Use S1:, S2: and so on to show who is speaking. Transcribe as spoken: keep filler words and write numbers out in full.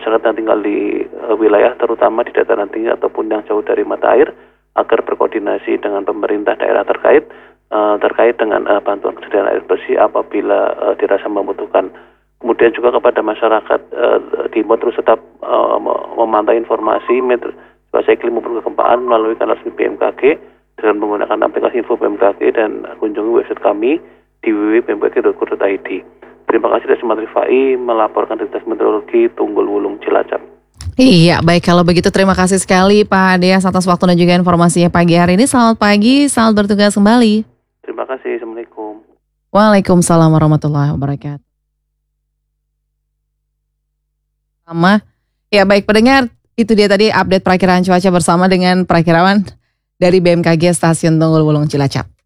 S1: masyarakat yang tinggal di uh, wilayah terutama di dataran tinggi ataupun yang jauh dari mata air agar berkoordinasi dengan pemerintah daerah terkait uh, terkait dengan uh, bantuan kesediaan air bersih apabila uh, dirasa membutuhkan. Kemudian juga kepada masyarakat uh, diimbau terus tetap uh, memantau informasi metode cuaca iklim maupun kegempaan melalui kanal resmi B M K G dengan menggunakan aplikasi info B M K G dan kunjungi website kami di w w w titik b m k g titik go titik i d. Terima kasih dari Sumatera Rifai melaporkan dari Meteorologi Tunggul Wulung Cilacap.
S2: Iya, baik kalau begitu terima kasih sekali Pak Deas atas waktu dan juga informasinya pagi hari ini. Selamat pagi, selamat bertugas kembali.
S1: Terima kasih, Assalamualaikum.
S2: Waalaikumsalam warahmatullahi wabarakatuh. Sama, ya baik pendengar, itu dia tadi update perakiraan cuaca bersama dengan perakirawan dari B M K G Stasiun Tunggul Wulung Cilacap.